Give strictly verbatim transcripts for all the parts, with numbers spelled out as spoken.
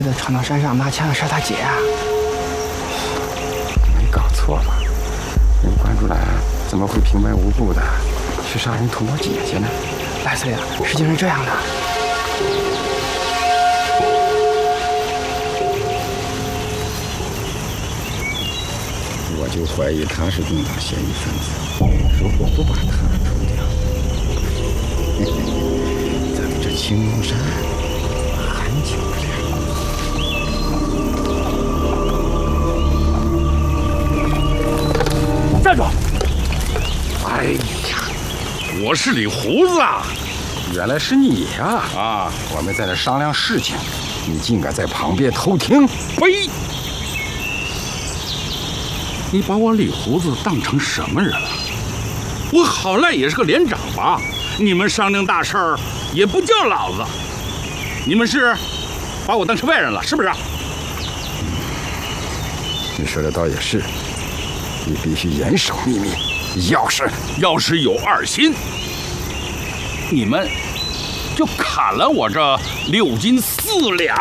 的闯到山上拿枪要杀他姐啊！ 没搞错吧？人关注来怎么会平白无故的去杀人捅我姐姐呢？ 赖司令，事情是这样的。 我就怀疑他是共党嫌疑分子。如果不把他除掉，嘿嘿，咱们这青龙山很久不了。 站住！ 哎呀，我是李胡子啊！ 原来是你呀！啊，我们在那商量事情，你竟敢在旁边偷听！ 呸！你把我李胡子当成什么人了？我好赖也是个连长吧？你们商量大事儿也不叫老子，你们是把我当成外人了，是不是？ 你说的倒也是。 你必须严守秘密，要是要是有二心，你们就砍了我这六斤四两。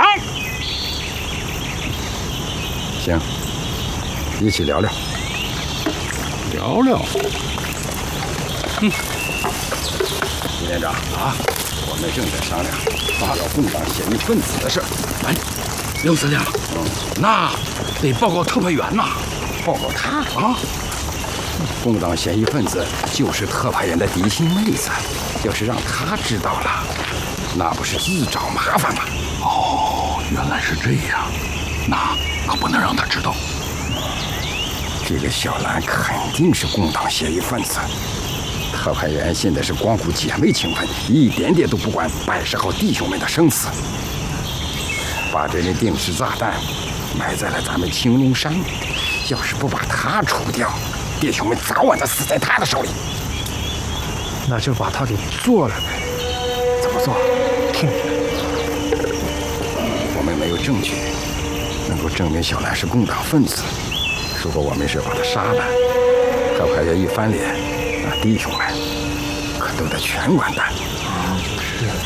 行，一起聊聊， 聊聊。嗯， 李连长啊，我们正在商量发表共党嫌疑分子的事。 哎，刘司令，嗯，那得报告特派员呐。 报告他啊！共党嫌疑分子就是特派员的嫡亲妹子，要是让他知道了，那不是自找麻烦吗？ 哦，原来是这样，那可不能让他知道。 这个小兰肯定是共党嫌疑分子，特派员现在是光顾姐妹情分，一点点都不管百十号弟兄们的生死，把这枚定时炸弹埋在了咱们青龙山。 要是不把他除掉，弟兄们早晚得死在他的手里。 那就把他给做了呗。怎么做？听听。 我们没有证据能够证明小兰是共党分子。如果我们是把他杀了，特派员一翻脸，那弟兄们可都得全完蛋。 是啊，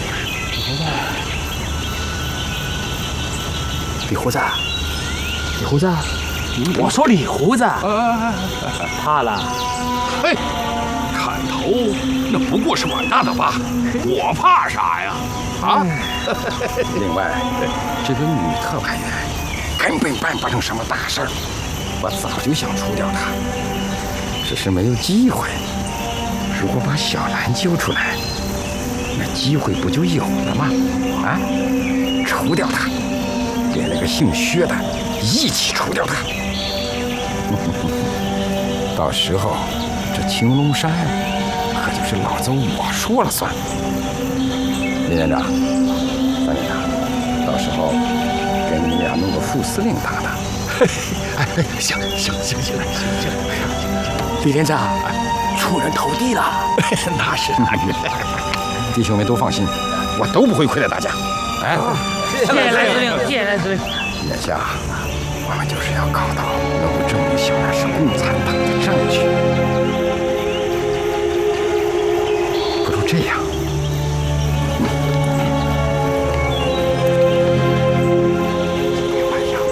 李胡子，李胡子，李胡子。 我说李胡子，怕了？ 嘿，砍头那不过是碗大的疤，我怕啥呀？啊！ 另外，这个女特派员根本办不成什么大事儿，我早就想除掉她，只是没有机会。如果把小兰揪出来，那机会不就有了吗？啊！除掉她，连那个姓薛的一起除掉她。 到时候，这青龙山可就是老子我说了算。林连长、三连长，到时候给你们俩弄个副司令当当。 哎，行行行行行行，李连长，出人头地了。那是那是， 弟兄们都放心，我都不会亏待大家。哎， 谢谢赖司令，谢谢赖司令。 眼下我们就是要搞到能够证明小兰是共